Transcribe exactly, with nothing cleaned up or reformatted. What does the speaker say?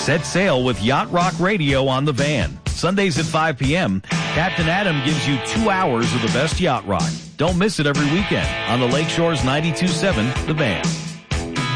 Set sail with Yacht Rock Radio on the van. Sundays at five p.m., Captain Adam gives you two hours of the best yacht rock. Don't miss it every weekend on the Lakeshores ninety-two point seven The Van.